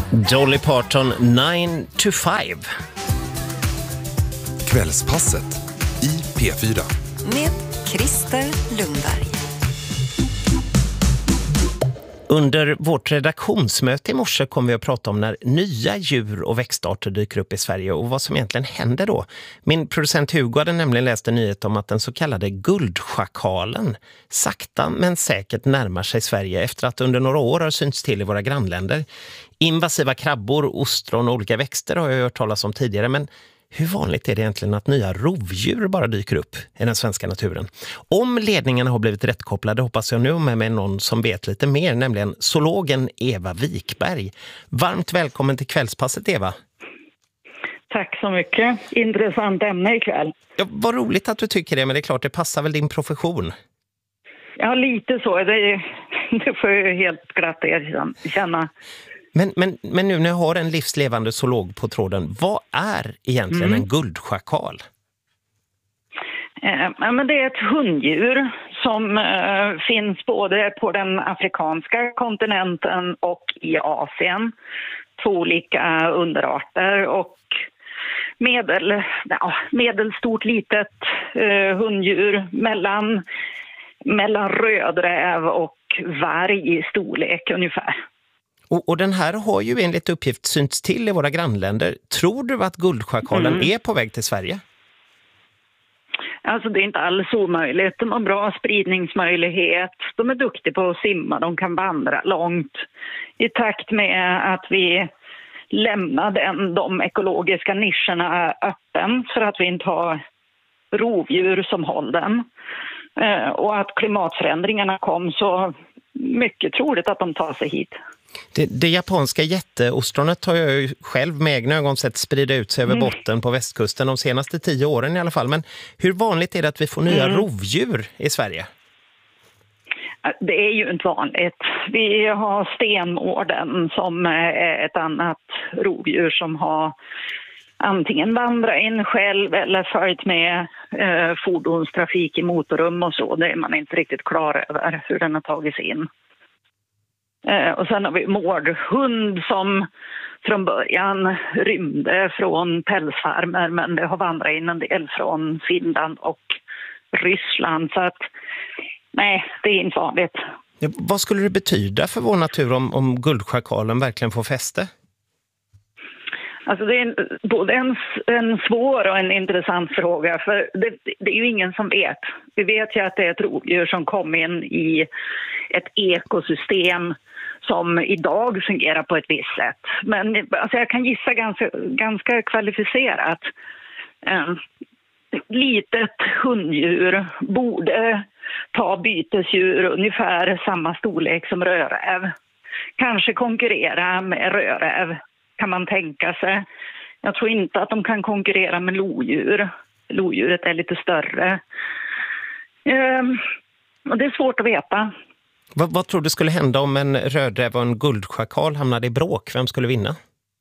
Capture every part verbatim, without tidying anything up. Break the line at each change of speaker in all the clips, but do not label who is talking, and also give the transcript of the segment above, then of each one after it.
Dolly Parton, nine to five.
Kvällspasset i P fyra.
Med Christer Lundberg.
Under vårt redaktionsmöte i morse kommer vi att prata om när nya djur- och växtarter dyker upp i Sverige och vad som egentligen händer då. Min producent Hugo hade nämligen läst en nyhet om att den så kallade guldschakalen sakta men säkert närmar sig Sverige efter att under några år har synts till i våra grannländer. Invasiva krabbor, ostron och olika växter har jag hört talas om tidigare, men hur vanligt är det egentligen att nya rovdjur bara dyker upp i den svenska naturen? Om ledningarna har blivit rättkopplade hoppas jag nu med mig någon som vet lite mer, nämligen zoologen Eva Wikberg. Varmt välkommen till Kvällspasset, Eva.
Tack så mycket. Intressant ämne ikväll.
Ja, vad roligt att du tycker det, men det är klart det passar väl din profession.
Ja, lite så. Det, det får jag helt glatt erkänna.
Men, men, men nu när jag har en livslevande zoolog på tråden, vad är egentligen mm. en guldschakal?
Eh, men det är ett hunddjur som eh, finns både på den afrikanska kontinenten och i Asien. Två olika underarter och medel, ja, medelstort litet eh, hunddjur mellan, mellan rödräv och varg i storlek ungefär.
Och, och den här har ju enligt uppgift synts till i våra grannländer. Tror du att guldschakalen mm. är på väg till Sverige?
Alltså det är inte alls omöjligt. De har bra spridningsmöjlighet. De är duktiga på att simma. De kan vandra långt. I takt med att vi lämnar den, de ekologiska nischerna öppen för att vi inte har rovdjur som håller den. Eh, och att klimatförändringarna kom så mycket troligt att de tar sig hit.
Det, det japanska jätteostronet har jag ju själv med egna ögon sett sprida ut sig över mm. botten på västkusten de senaste tio åren i alla fall. Men hur vanligt är det att vi får nya mm. rovdjur i Sverige?
Det är ju inte vanligt. Vi har stenmården som är ett annat rovdjur som har antingen vandrat in själv eller följt med eh, fordonstrafik i motorrum och så. Det är man inte riktigt klar över hur den har tagits in. Eh, och sen har vi mårdhund som från början rymde från pälsfarmer, men det har vandrat in en del från Finland och Ryssland. Så att nej, det är inte vanligt.
Ja, vad skulle det betyda för vår natur om, om guldschakalen verkligen får fäste?
Alltså det är en, både en, en svår och en intressant fråga, för det, det är ju ingen som vet. Vi vet ju att det är ett rovdjur som kom in i ett ekosystem som idag fungerar på ett visst sätt. Men alltså jag kan gissa ganska, ganska kvalificerat. Eh, litet hunddjur borde ta bytesdjur ungefär samma storlek som rödräv. Kanske konkurrera med rödräv, kan man tänka sig. Jag tror inte att de kan konkurrera med lodjur. Lodjuret är lite större. Ehm, och det är svårt att veta.
Vad, vad tror du skulle hända om en rödräv och en guldschakal hamnade i bråk? Vem skulle vinna?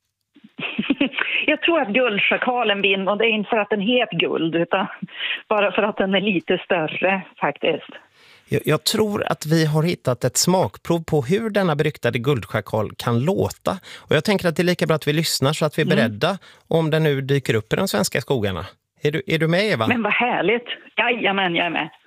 Jag tror att guldschakalen vinner, och det är inte för att den heter guld utan bara för att den är lite större faktiskt.
Jag, jag tror att vi har hittat ett smakprov på hur denna beryktade guldschakal kan låta. Och jag tänker att det är lika bra att vi lyssnar så att vi är beredda mm. om den nu dyker upp i de svenska skogarna. Är du, är du med, Eva?
Men vad härligt. Jajamän, jag är med.